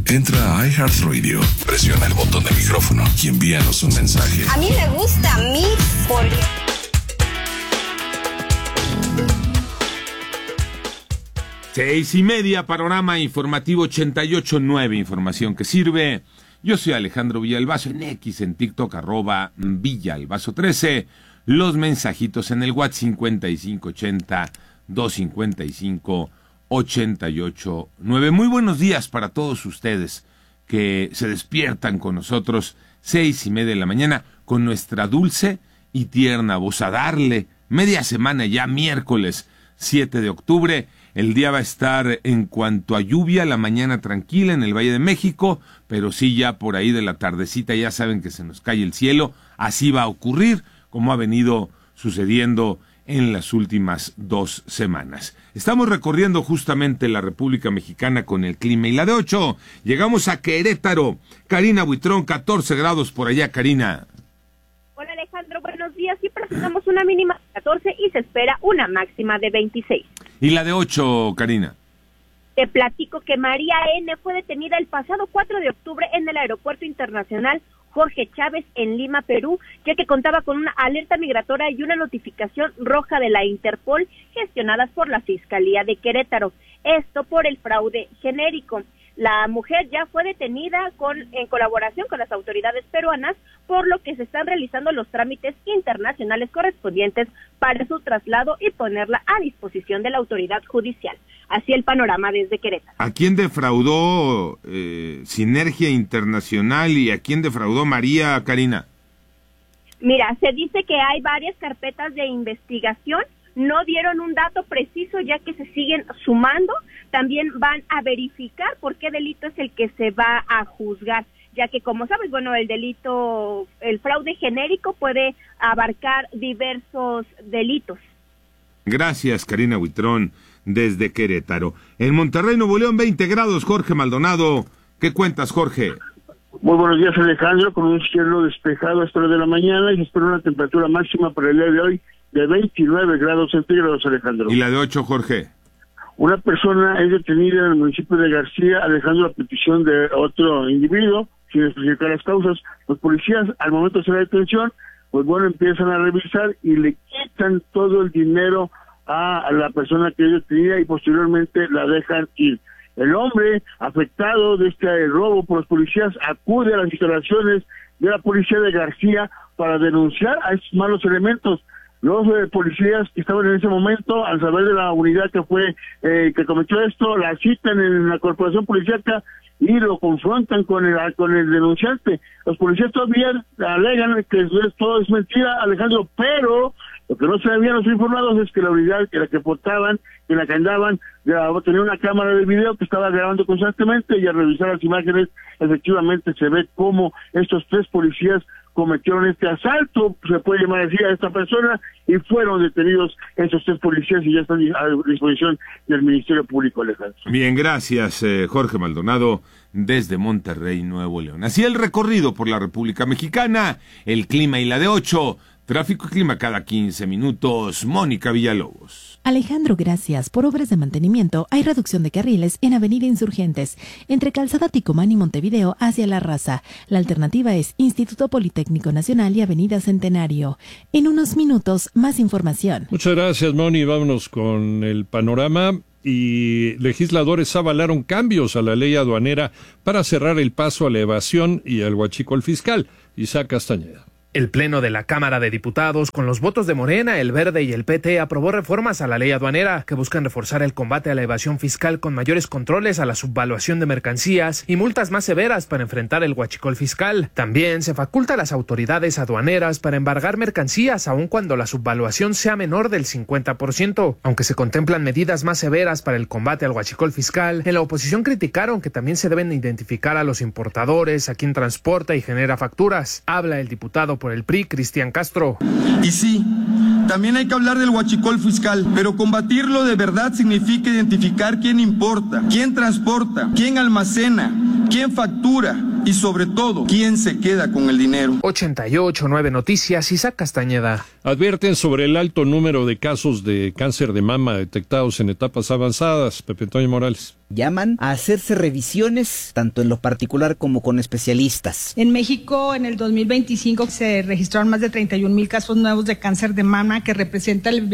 Entra a iHeartRadio, presiona el botón de micrófono y envíanos un mensaje. A mí me gusta Mix porque... 6:30, panorama informativo 88.9, información que sirve. Yo soy Alejandro Villalbazo, en X, en TikTok, @Villalbazo13. Los mensajitos en el WhatsApp 5580-255-889. Muy buenos días para todos ustedes que se despiertan con nosotros 6:30 de la mañana con nuestra dulce y tierna voz, a darle media semana ya, miércoles 7 de octubre. El día va a estar, en cuanto a lluvia, la mañana tranquila en el Valle de México, pero sí ya por ahí de la tardecita ya saben que se nos cae el cielo. Así va a ocurrir, como ha venido sucediendo en las últimas 2 semanas. Estamos recorriendo justamente la República Mexicana con el clima y la de 8. Llegamos a Querétaro. Karina Buitrón, 14 grados por allá, Karina. Hola Alejandro, buenos días. Sí, presentamos una mínima de 14 y se espera una máxima de 26. ¿Y la de 8, Karina? Te platico que María N. fue detenida el pasado 4 de octubre en el Aeropuerto Internacional Jorge Chávez en Lima, Perú, ya que contaba con una alerta migratoria y una notificación roja de la Interpol gestionadas por la Fiscalía de Querétaro. Esto por el fraude genérico. La mujer ya fue detenida en colaboración con las autoridades peruanas, por lo que se están realizando los trámites internacionales correspondientes para su traslado y ponerla a disposición de la autoridad judicial. Así el panorama desde Querétaro. ¿A quién defraudó Sinergia Internacional y a quién defraudó María, Karina? Mira, se dice que hay varias carpetas de investigación. No dieron un dato preciso ya que se siguen sumando. También van a verificar por qué delito es el que se va a juzgar, ya que como sabes, bueno, el fraude genérico puede abarcar diversos delitos. Gracias, Karina Buitrón, desde Querétaro. En Monterrey, Nuevo León, 20 grados, Jorge Maldonado. ¿Qué cuentas, Jorge? Muy buenos días, Alejandro, con un cielo despejado a esta hora de la mañana y se espera una temperatura máxima para el día de hoy de 29 grados centígrados, Alejandro. ¿Y la de 8, Jorge? Una persona es detenida en el municipio de García, alejando la petición de otro individuo, sin especificar las causas. Los policías, al momento de hacer la detención, pues bueno, empiezan a revisar y le quitan todo el dinero a la persona que es detenida y posteriormente la dejan ir. El hombre afectado de este robo por los policías acude a las instalaciones de la policía de García para denunciar a estos malos elementos. Los policías que estaban en ese momento, al saber de la unidad que fue que cometió esto, la citan en la corporación policíaca y lo confrontan con el denunciante. Los policías todavía alegan que todo es mentira, Alejandro, pero lo que no se habían los informados es que la unidad que portaban, en la que andaban, tenía una cámara de video que estaba grabando constantemente, y al revisar las imágenes, efectivamente se ve cómo estos 3 policías cometieron este asalto, se puede llamar así, a esta persona, y fueron detenidos esos 3 policías y ya están a disposición del Ministerio Público, Alejandro. Bien, gracias, Jorge Maldonado, desde Monterrey, Nuevo León. Así el recorrido por la República Mexicana, el clima y la de 8, tráfico y clima cada 15 minutos, Mónica Villalobos. Alejandro, gracias. Por obras de mantenimiento, hay reducción de carriles en Avenida Insurgentes, entre Calzada Ticomán y Montevideo hacia La Raza. La alternativa es Instituto Politécnico Nacional y Avenida Centenario. En unos minutos, más información. Muchas gracias, Moni. Vámonos con el panorama. Y legisladores avalaron cambios a la ley aduanera para cerrar el paso a la evasión y al huachicol fiscal. Isaac Castañeda. El Pleno de la Cámara de Diputados, con los votos de Morena, el Verde y el PT, aprobó reformas a la ley aduanera que buscan reforzar el combate a la evasión fiscal con mayores controles a la subvaluación de mercancías y multas más severas para enfrentar el huachicol fiscal. También se faculta a las autoridades aduaneras para embargar mercancías aun cuando la subvaluación sea menor del 50%. Aunque se contemplan medidas más severas para el combate al huachicol fiscal, en la oposición criticaron que también se deben identificar a los importadores, a quien transporta y genera facturas. Habla el diputado por el PRI, Cristian Castro. Y sí, también hay que hablar del huachicol fiscal, pero combatirlo de verdad significa identificar quién importa, quién transporta, quién almacena, quién factura y sobre todo, quién se queda con el dinero. 88.9 Noticias, Isaac Castañeda. Advierten sobre el alto número de casos de cáncer de mama detectados en etapas avanzadas. Pepe Antonio Morales. Llaman a hacerse revisiones, tanto en lo particular como con especialistas. En México, en el 2025, se registraron más de 31,000 casos nuevos de cáncer de mama, que representa el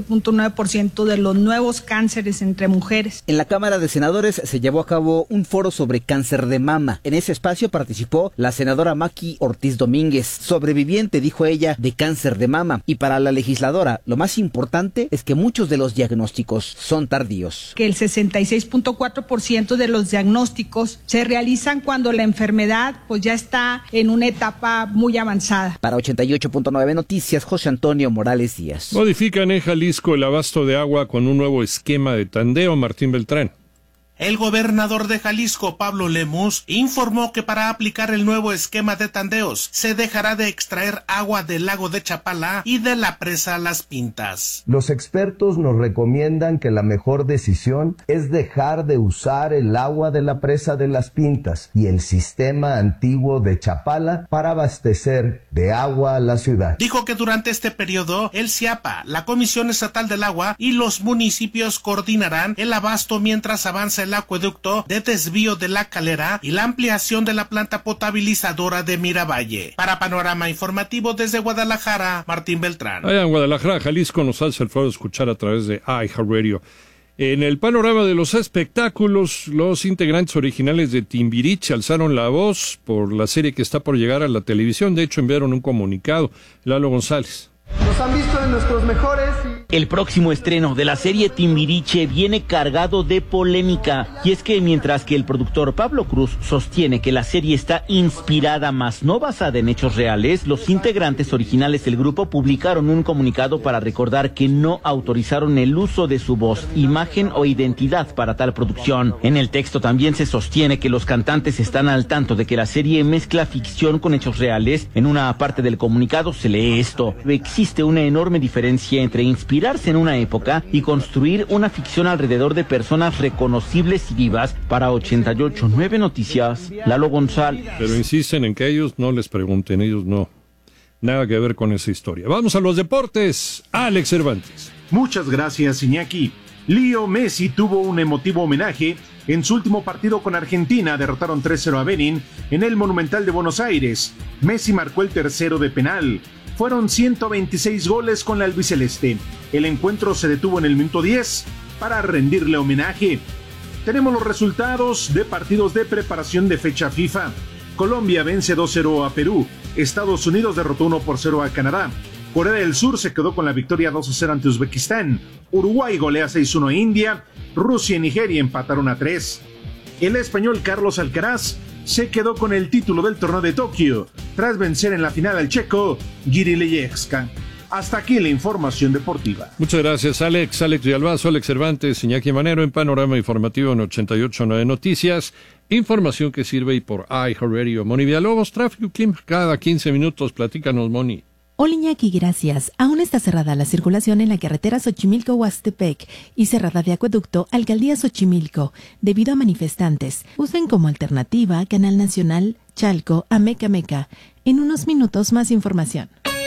27.9% de los nuevos cánceres entre mujeres. En la Cámara de Senadores se llevó a cabo un foro sobre cáncer de mama. En ese espacio participó la senadora Maki Ortiz Domínguez, sobreviviente, dijo ella, de cáncer de mama. Y para la legisladora, lo más importante es que muchos de los diagnósticos son tardíos. Que el 66.4% de los diagnósticos se realizan cuando la enfermedad pues ya está en una etapa muy avanzada. Para 88.9 Noticias, José Antonio Morales Díaz. Modifican en Jalisco el abasto de agua con un nuevo esquema de tandeo. Martín Beltrán. El gobernador de Jalisco, Pablo Lemus, informó que para aplicar el nuevo esquema de tandeos se dejará de extraer agua del lago de Chapala y de la presa Las Pintas. Los expertos nos recomiendan que la mejor decisión es dejar de usar el agua de la presa de Las Pintas y el sistema antiguo de Chapala para abastecer de agua a la ciudad. Dijo que durante este periodo el CIAPA, la Comisión Estatal del Agua y los municipios coordinarán el abasto mientras avanza el acueducto de desvío de La Calera y la ampliación de la planta potabilizadora de Miravalle. Para Panorama Informativo desde Guadalajara, Martín Beltrán. Allá en Guadalajara, Jalisco, nos hace el favor de escuchar a través de iHeartRadio. En el panorama de los espectáculos, los integrantes originales de Timbiriche alzaron la voz por la serie que está por llegar a la televisión. De hecho, enviaron un comunicado. Lalo González. Nos han visto en nuestros mejores. El próximo estreno de la serie Timbiriche viene cargado de polémica. Y es que mientras que el productor Pablo Cruz sostiene que la serie está inspirada más no basada en hechos reales, los integrantes originales del grupo publicaron un comunicado para recordar que no autorizaron el uso de su voz, imagen o identidad para tal producción. En el texto también se sostiene que los cantantes están al tanto de que la serie mezcla ficción con hechos reales. En una parte del comunicado se lee esto: existe una enorme diferencia entre inspirarse en una época y construir una ficción alrededor de personas reconocibles y vivas. Para 88.9 Noticias, Lalo González. Pero insisten en que ellos no les pregunten, ellos no. Nada que ver con esa historia. Vamos a los deportes. Alex Cervantes. Muchas gracias, Iñaki. Leo Messi tuvo un emotivo homenaje en su último partido con Argentina. Derrotaron 3-0 a Benin en el Monumental de Buenos Aires. Messi marcó el tercero de penal. Fueron 126 goles con la albiceleste. El encuentro se detuvo en el minuto 10 para rendirle homenaje. Tenemos los resultados de partidos de preparación de fecha FIFA. Colombia vence 2-0 a Perú. Estados Unidos derrotó 1-0 a Canadá. Corea del Sur se quedó con la victoria 2-0 ante Uzbekistán. Uruguay golea 6-1 a India. Rusia y Nigeria empataron a 3. El español Carlos Alcaraz se quedó con el título del torneo de Tokio, tras vencer en la final al checo Jiří Leječka. Hasta aquí la información deportiva. Muchas gracias, Alex. Alex Villalbazo, Alex Cervantes, Iñaki Manero en Panorama Informativo en 88.9 Noticias. Información que sirve y por iHeartRadio. Moni Villalobos, tráfico y clima. Cada 15 minutos, platícanos, Moni. Hola Iñaki, gracias. Aún está cerrada la circulación en la carretera Xochimilco-Huastepec y cerrada de acueducto Alcaldía Xochimilco debido a manifestantes. Usen como alternativa Canal Nacional Chalco a Meca Meca. En unos minutos más información.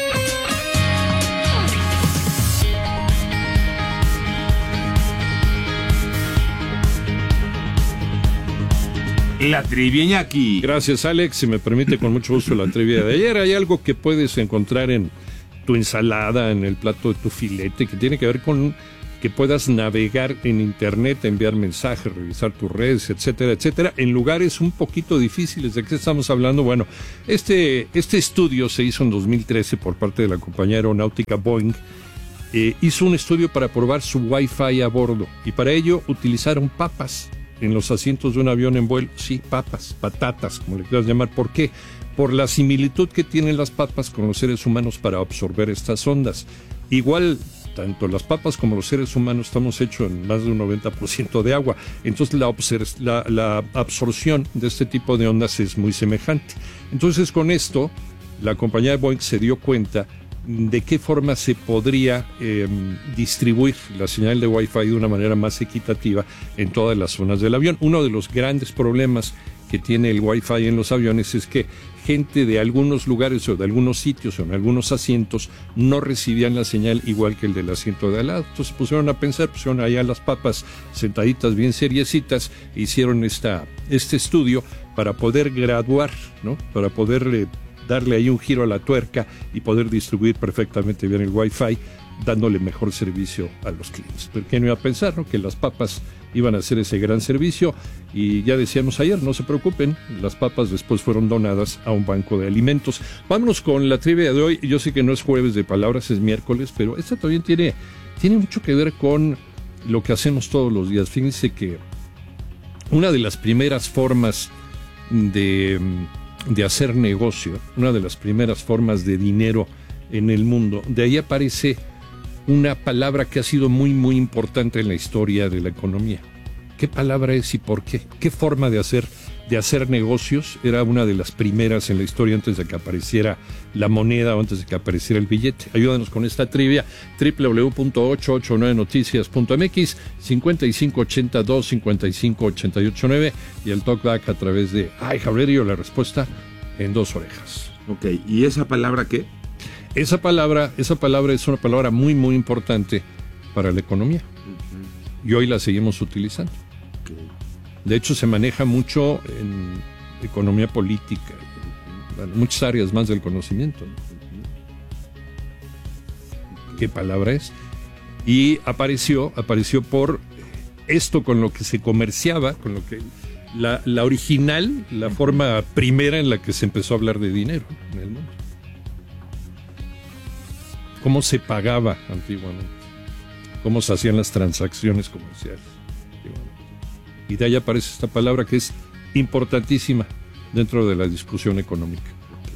La trivia, Iñaki. Gracias, Alex. Si me permite, con mucho gusto la trivia de ayer. Hay algo que puedes encontrar en tu ensalada, en el plato de tu filete, que tiene que ver con que puedas navegar en internet, enviar mensajes, revisar tus redes, etcétera, etcétera, en lugares un poquito difíciles. ¿De qué estamos hablando? Bueno, este estudio se hizo en 2013 por parte de la compañía aeronáutica Boeing. Hizo un estudio para probar su Wi-Fi a bordo y para ello utilizaron papas en los asientos de un avión en vuelo. Sí, papas, patatas, como le quieras llamar. ¿Por qué? Por la similitud que tienen las papas con los seres humanos para absorber estas ondas. Igual, tanto las papas como los seres humanos estamos hechos en más de un 90% de agua. Entonces la absorción de este tipo de ondas es muy semejante. Entonces con esto, la compañía de Boeing se dio cuenta de qué forma se podría distribuir la señal de Wi-Fi de una manera más equitativa en todas las zonas del avión. Uno de los grandes problemas que tiene el Wi-Fi en los aviones es que gente de algunos lugares o de algunos sitios o en algunos asientos no recibían la señal igual que el del asiento de al lado. Entonces pusieron a pensar, pusieron allá las papas sentaditas bien seriecitas, e hicieron este estudio para poder graduar, ¿no? Para poder darle ahí un giro a la tuerca y poder distribuir perfectamente bien el Wi-Fi, dándole mejor servicio a los clientes. Pero ¿quién iba a pensar, no? Que las papas iban a hacer ese gran servicio, y ya decíamos ayer, no se preocupen, las papas después fueron donadas a un banco de alimentos. Vámonos con la trivia de hoy. Yo sé que no es jueves de palabras, es miércoles, pero esta también tiene mucho que ver con lo que hacemos todos los días. Fíjense que una de las primeras formas de hacer negocio, una de las primeras formas de dinero en el mundo, de ahí aparece una palabra que ha sido muy, muy importante en la historia de la economía. ¿Qué palabra es y por qué? ¿Qué forma de hacer negocios era una de las primeras en la historia antes de que apareciera la moneda o antes de que apareciera el billete? Ayúdanos con esta trivia. www.889noticias.mx 5582-55889 y el talkback a través de iHeartRadio. La respuesta en 2 orejas. Ok, ¿y esa palabra qué? Esa palabra es una palabra muy, muy importante para la economía. Y hoy la seguimos utilizando. De hecho, se maneja mucho en economía política, en muchas áreas más del conocimiento. ¿Qué palabra es? Y apareció por esto con lo que se comerciaba, con lo que la original, la forma primera en la que se empezó a hablar de dinero en el mundo. Cómo se pagaba antiguamente, cómo se hacían las transacciones comerciales. Y de ahí aparece esta palabra que es importantísima dentro de la discusión económica.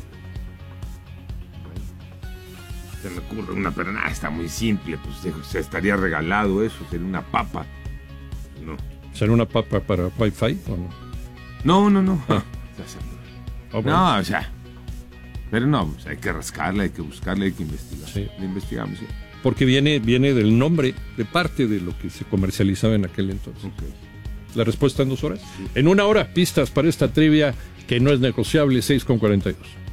Se me ocurre una, pero nada, está muy simple, pues se estaría regalado eso, sería una papa. No. ¿Será una papa para Wi-Fi o no? No. Ah. No, o sea... Pero no, pues hay que rascarla, hay que buscarla, hay que investigar. Sí. La investigamos, sí. Porque viene del nombre, de parte de lo que se comercializaba en aquel entonces. Okay. La respuesta en 2 horas. Sí. En 1 hora, pistas para esta trivia que no es negociable, 6:42.